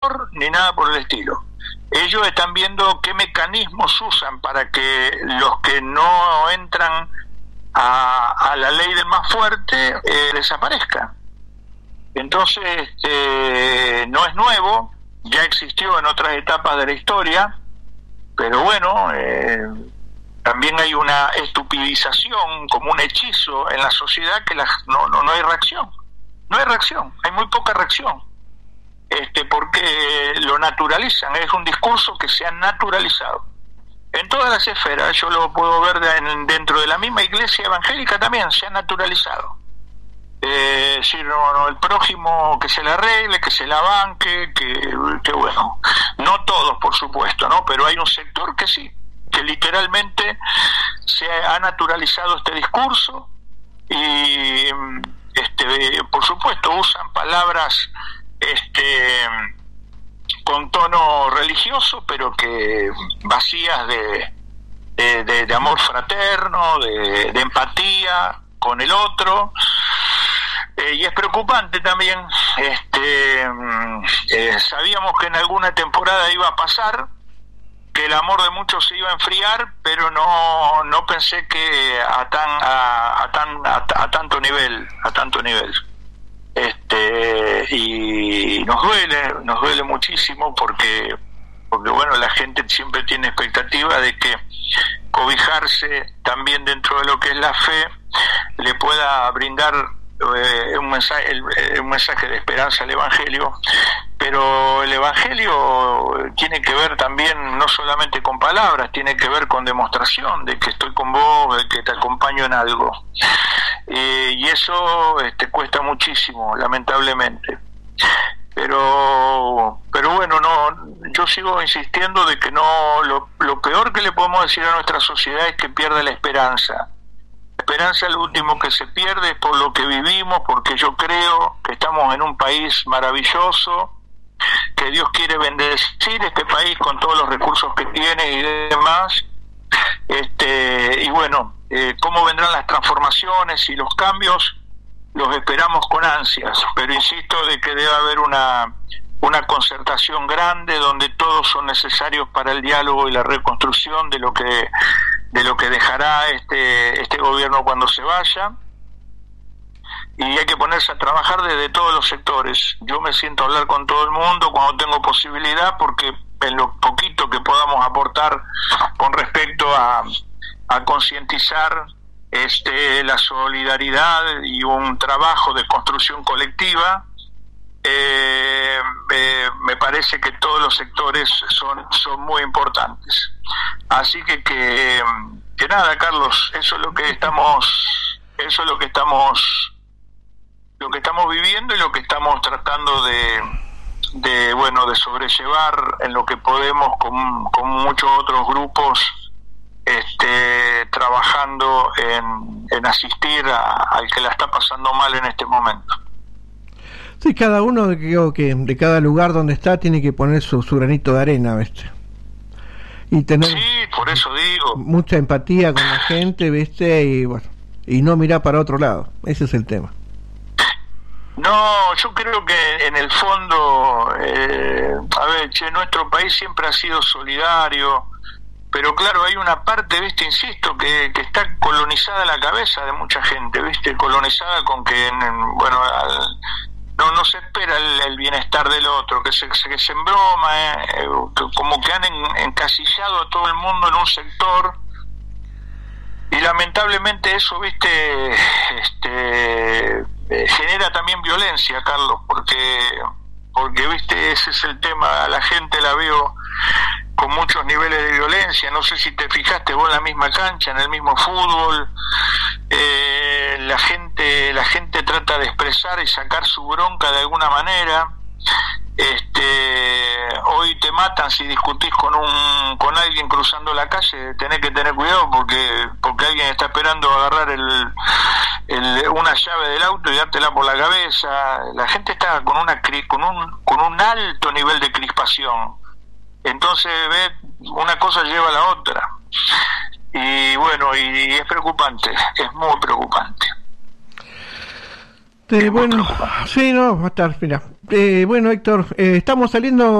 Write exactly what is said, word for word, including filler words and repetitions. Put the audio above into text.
mejor ni nada por el estilo. Ellos están viendo qué mecanismos usan para que los que no entran a, a la ley del más fuerte eh, desaparezcan. Entonces, eh, no es nuevo, ya existió en otras etapas de la historia, pero bueno, eh, también hay una estupidización, como un hechizo en la sociedad, que la, no, no, no hay reacción, no hay reacción, hay muy poca reacción, este, porque lo naturalizan, es un discurso que se ha naturalizado. En todas las esferas, yo lo puedo ver de, en, dentro de la misma iglesia evangélica también, se ha naturalizado. Eh, decir, no, no, el prójimo que se la arregle, que se la banque, que, que bueno, no todos por supuesto, ¿no? Pero hay un sector que sí, que literalmente se ha naturalizado este discurso y este, por supuesto usan palabras este con tono religioso, pero que vacías de, de, de, de amor fraterno, de, de empatía con el otro. Eh, y es preocupante también, este, eh, sabíamos que en alguna temporada iba a pasar, que el amor de muchos se iba a enfriar, pero no no pensé que a tan a, a tan a, a tanto nivel, a tanto nivel. Este, y nos duele, nos duele muchísimo porque porque bueno, la gente siempre tiene expectativa de que cobijarse también dentro de lo que es la fe le pueda brindar Eh, un mensaje el, un mensaje de esperanza al Evangelio, pero el Evangelio tiene que ver también no solamente con palabras, tiene que ver con demostración de que estoy con vos, de que te acompaño en algo, eh, y eso este, cuesta muchísimo, lamentablemente, pero pero bueno, no, yo sigo insistiendo de que no, lo, lo peor que le podemos decir a nuestra sociedad es que pierda la esperanza. Esperanza es lo último que se pierde, es por lo que vivimos, porque yo creo que estamos en un país maravilloso, que Dios quiere bendecir este país con todos los recursos que tiene y demás, este, y bueno, eh, cómo vendrán las transformaciones y los cambios, los esperamos con ansias, pero insisto de que debe haber una, una concertación grande donde todos son necesarios para el diálogo y la reconstrucción de lo que de lo que dejará este este gobierno cuando se vaya, y hay que ponerse a trabajar desde todos los sectores. Yo me siento a hablar con todo el mundo cuando tengo posibilidad, porque en lo poquito que podamos aportar con respecto a, a concientizar este la solidaridad y un trabajo de construcción colectiva, eh, eh, me parece que todos los sectores son son muy importantes. Así que, que que nada, Carlos, eso es lo que estamos eso es lo que estamos lo que estamos viviendo y lo que estamos tratando de de bueno de sobrellevar en lo que podemos con, con muchos otros grupos, este trabajando en, en asistir a, al que la está pasando mal en este momento. Sí, cada uno creo que de cada lugar donde está tiene que poner su, su granito de arena, ¿viste? Y tener sí, por eso digo, mucha empatía con la gente, ¿viste? Y bueno, y no mirar para otro lado. Ese es el tema. No, yo creo que en el fondo, eh, a ver, che, nuestro país siempre ha sido solidario, pero claro, hay una parte, viste, insisto, que, que está colonizada la cabeza de mucha gente, viste, colonizada con que, bueno, al, no no se espera el, el bienestar del otro, que se, que se embroma, eh, que, como que han en, encasillado a todo el mundo en un sector, y lamentablemente eso, viste, este eh, genera también violencia, Carlos, porque porque viste, ese es el tema, a la gente la veo con muchos niveles de violencia. No sé si te fijaste vos en la misma cancha, en el mismo fútbol, eh, la gente la gente trata de expresar y sacar su bronca de alguna manera. Este, hoy te matan si discutís con un con alguien cruzando la calle, tenés que tener cuidado porque porque alguien está esperando agarrar el, el una llave del auto y dártela por la cabeza. La gente está con una con un con un alto nivel de crispación. Entonces, ve, una cosa lleva a la otra. Y bueno, y es preocupante, es muy preocupante. Eh, bueno, sí, no, va a estar, mira. Eh, bueno, Héctor, eh, estamos saliendo